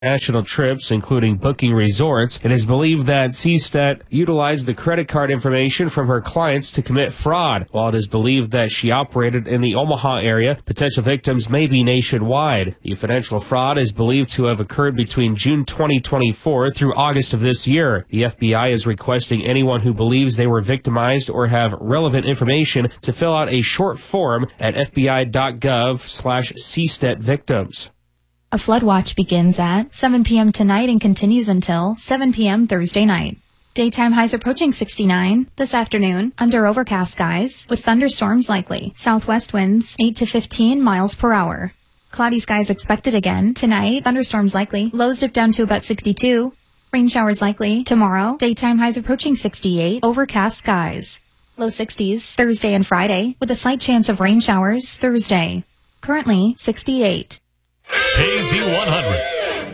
international trips, including booking resorts. It is believed that Seastead utilized the credit card information from her clients to commit fraud. While it is believed that she operated in the Omaha area, potential victims may be nationwide. The financial fraud is believed to have occurred between June 2024 through August of this year. The FBI is requesting anyone who believes they were victimized or have relevant information to fill out a short form at fbi.gov/Seastead victims. A flood watch begins at 7 p.m. tonight and continues until 7 p.m. Thursday night. Daytime highs approaching 69 this afternoon under overcast skies with thunderstorms likely. Southwest winds 8 to 15 miles per hour. Cloudy skies expected again tonight. Thunderstorms likely. Lows dip down to about 62. Rain showers likely tomorrow. Daytime highs approaching 68. Overcast skies. Low 60s Thursday and Friday with a slight chance of rain showers Thursday. Currently 68. KZ100.